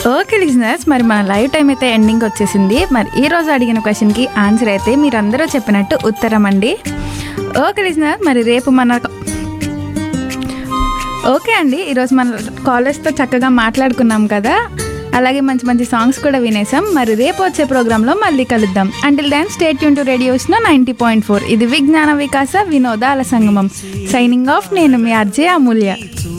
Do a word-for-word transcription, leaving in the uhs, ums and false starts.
Okay listeners, మరి మన live time అయితే ఎండింగ్ వచ్చేసింది. మరి ఈ రోజు అడిగిన క్వశ్చన్కి ఆన్సర్ అయితే మీరందరూ చెప్పినట్టు ఉత్తరం అండి. ఓకే లిజనర్, మరి రేపు మన ఓకే అండి ఈరోజు మన కాలేజ్తో చక్కగా మాట్లాడుకున్నాం కదా, అలాగే మంచి మంచి సాంగ్స్ కూడా వినేసాం. మరి రేపు వచ్చే ప్రోగ్రాంలో మళ్ళీ కలుద్దాం. Until then stay tune to రేడియోస్లో ninety point four. ఇది విజ్ఞాన వికాస వినోదాల సంగమం. సైనింగ్ ఆఫ్, నేను మీ ఆర్జే అమూల్య.